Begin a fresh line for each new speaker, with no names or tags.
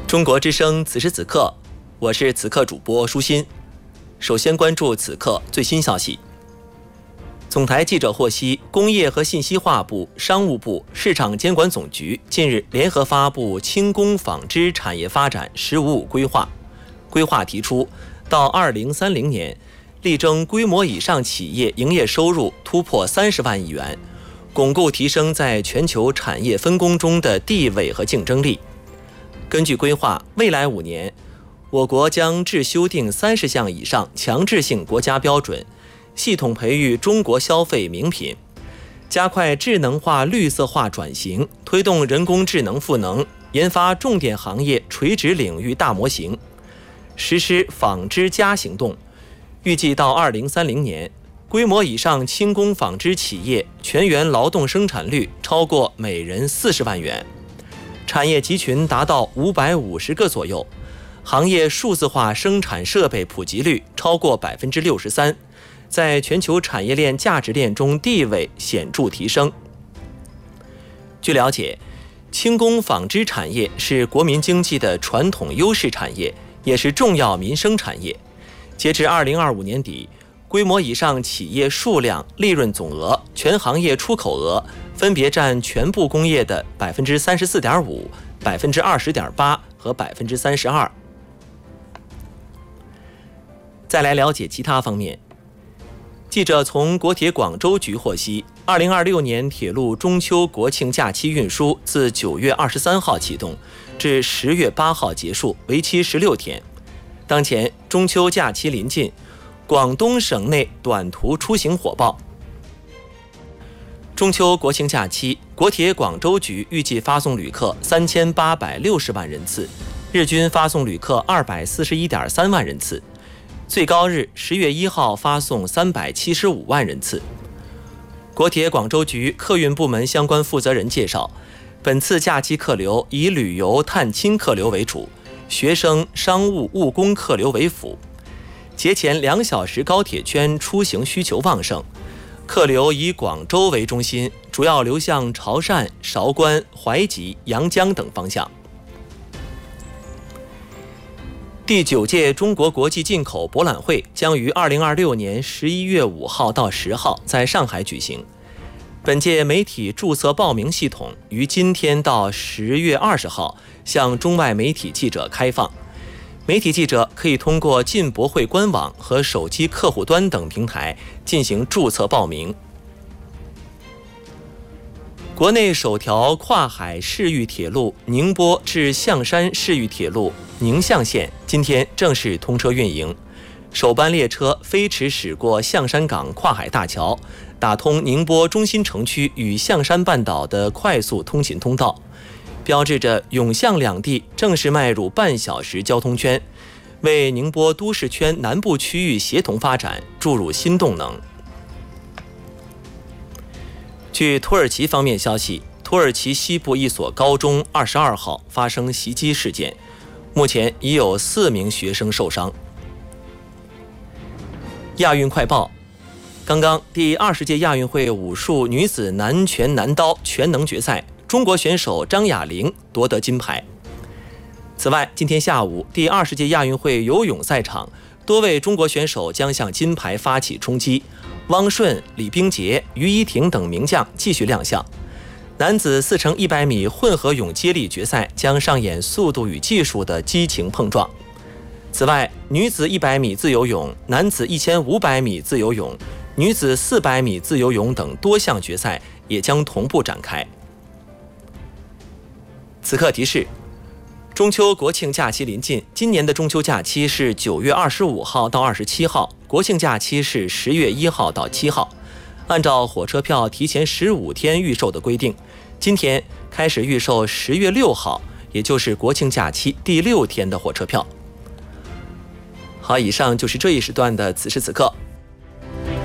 中国之声此时此刻，我是此刻主播舒心。首先关注此刻最新消息。总台记者获悉，工业和信息化部、商务部、市场监管总局近日联合发布轻工纺织产业发展“十五五”规划。规划提出，到2030年，力争规模以上企业营业收入突破30万亿元，巩固提升在全球产业分工中的地位和竞争力。根据规划，未来5年，我国将制修订30项以上强制性国家标准，系统培育中国消费名品，加快智能化、绿色化转型，推动人工智能赋能，研发重点行业垂直领域大模型，实施纺织+行动。预计到2030年，规模以上轻工纺织企业全员劳动生产率超过每人40万元。产业集群达到550个左右，行业数字化生产设备普及率超过63%，在全球产业链价值链中地位显著提升。据了解，轻工纺织产业是国民经济的传统优势产业，也是重要民生产业。截至2025年底，规模以上企业数量、利润总额、全行业出口额分别占全部工业的34.5%、20.8%和32%。再来了解其他方面。记者从国铁广州局获悉，2026年铁路中秋国庆假期运输自9月23号启动，至10月8号结束，为期16天。当前中秋假期临近，广东省内短途出行火爆。中秋国庆假期，国铁广州局预计发送旅客3860万人次，日均发送旅客241.3万人次，最高日10月1号发送375万人次。国铁广州局客运部门相关负责人介绍，本次假期客流以旅游探亲客流为主，学生、商务、务工客流为辅。节前2小时高铁圈出行需求旺盛，客流以广州为中心，主要流向潮汕、韶关、淮吉、阳江等方向。第9届中国国际进口博览会将于2026年11月5号到10号在上海举行。本届媒体注册报名系统于今天到10月20号向中外媒体记者开放。媒体记者可以通过进博会官网和手机客户端等平台进行注册报名。国内首条跨海市域铁路宁波至象山市域铁路宁象线今天正式通车运营，首班列车飞驰驶过象山港跨海大桥，打通宁波中心城区与象山半岛的快速通勤通道，标志着永象两地正式迈入半小时交通圈，为宁波都市圈南部区域协同发展注入新动能。据土耳其方面消息，土耳其西部一所高中22号发生袭击事件，目前已有4名学生受伤。亚运快报，刚刚第20届亚运会武术女子男拳男刀全能决赛，中国选手张雅玲夺得金牌。此外，今天下午第20届亚运会游泳赛场，多位中国选手将向金牌发起冲击，汪顺、李冰洁、于依婷等名将继续亮相。男子4×100米混合泳接力决赛将上演速度与技术的激情碰撞。此外，女子100米自由泳、男子1500米自由泳、女子400米自由泳等多项决赛也将同步展开。此刻提示，中秋国庆假期临近，今年的中秋假期是9月25号到27号，国庆假期是10月1号到7号。按照火车票提前15天预售的规定，今天开始预售10月6号，也就是国庆假期第6天的火车票。好，以上就是这一时段的此时此刻。